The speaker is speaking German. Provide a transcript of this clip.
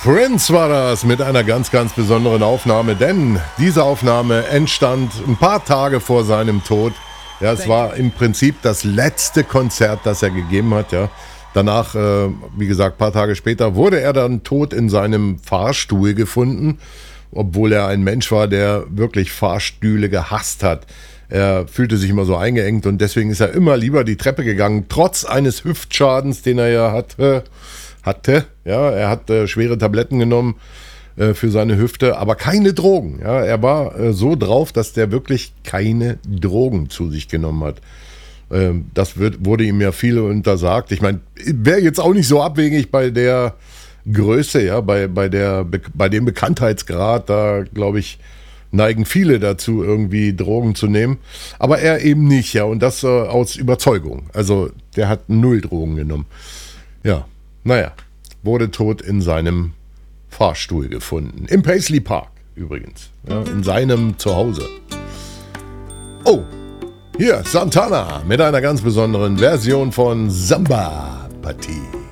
Prince war das mit einer ganz, ganz besonderen Aufnahme, denn diese Aufnahme entstand ein paar Tage vor seinem Tod. Ja, es war im Prinzip das letzte Konzert, das er gegeben hat. Ja. Danach, wie gesagt, ein paar Tage später, wurde er dann tot in seinem Fahrstuhl gefunden, obwohl er ein Mensch war, der wirklich Fahrstühle gehasst hat. Er fühlte sich immer so eingeengt und deswegen ist er immer lieber die Treppe gegangen, trotz eines Hüftschadens, den er ja hatte. Ja, er hat schwere Tabletten genommen für seine Hüfte, aber keine Drogen. Ja, er war so drauf, dass der wirklich keine Drogen zu sich genommen hat. Das wurde ihm ja viel untersagt. Ich meine, wäre jetzt auch nicht so abwegig bei der Größe, ja, bei dem Bekanntheitsgrad, da glaube ich, neigen viele dazu, irgendwie Drogen zu nehmen. Aber er eben nicht, ja, und das aus Überzeugung. Also der hat 0 Drogen genommen. Ja, naja, wurde tot in seinem Fahrstuhl gefunden. Im Paisley Park übrigens, ja, in seinem Zuhause. Oh, hier Santana mit einer ganz besonderen Version von Samba Party.